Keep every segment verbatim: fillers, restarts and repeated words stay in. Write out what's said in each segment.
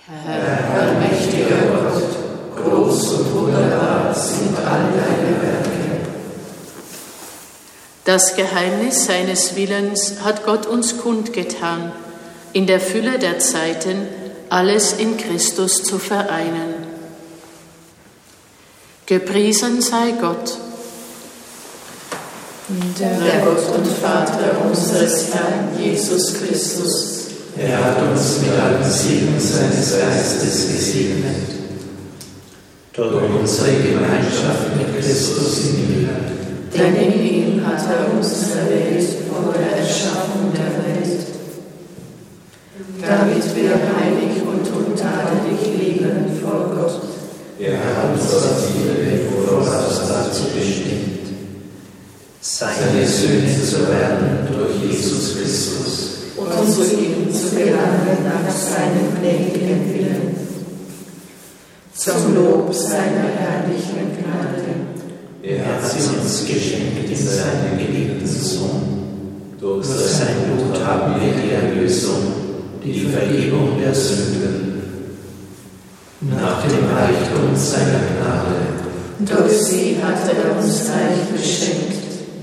Herr, allmächtiger Gott, groß und wunderbar sind all deine Werke. Das Geheimnis seines Willens hat Gott uns kundgetan, in der Fülle der Zeiten alles in Christus zu vereinen. Gepriesen sei Gott, der Gott und Vater unseres Herrn Jesus Christus. Er hat uns mit allen Segen seines Geistes gesegnet. Durch unsere Gemeinschaft mit Christus im Himmel. Denn in ihm hat er uns erwählt vor der Erschaffung der Welt, damit wir heilig und untadelig leben vor Gott. Er hat uns das Ziel voraus dazu bestimmt, seine Söhne zu werden durch Jesus Christus. Und zu ihm zu gelangen nach seinem gnädigen Willen, zum Lob seiner herrlichen Gnade. Er hat sie uns geschenkt in seinem geliebten Sohn. Durch sein Blut haben wir die Erlösung, die Vergebung der Sünden. Nach dem Reichtum seiner Gnade. Durch sie hat er uns reich beschenkt,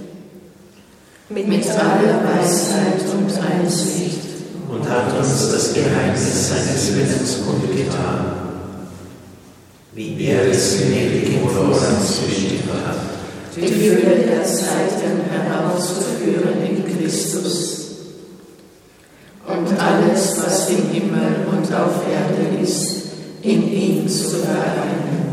mit aller Weisheit und Einsicht. Und hat uns das Geheimnis seines Willens kundgetan, wie er es gnädig im Voraus bestimmt hat, die Fülle der Zeiten herauszuführen in Christus. Und alles, was im Himmel und auf Erden ist, in ihm zu vereinen.